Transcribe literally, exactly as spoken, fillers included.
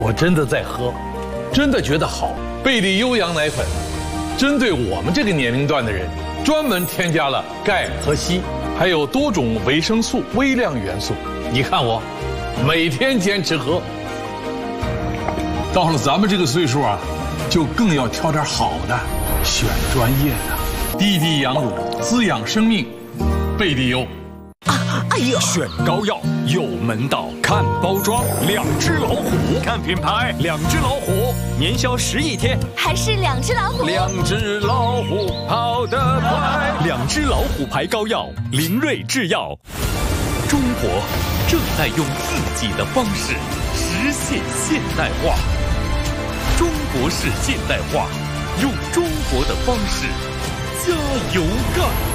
我真的在喝，真的觉得好。贝利优羊奶粉，针对我们这个年龄段的人，专门添加了钙和硒，还有多种维生素、微量元素。你看我，每天坚持喝。到了咱们这个岁数啊，就更要挑点好的，选专业的。滴滴羊乳，滋养生命，贝利优。 哎呦， 选膏药有门道，看包装，两只老虎；看品牌，两只老虎，年销十亿天， 还是两只老虎。 两只老虎跑得快，两只老虎牌膏药，林瑞制药。 中国正在用自己的方式实现现代化，中国式现代化，用中国的方式加油干。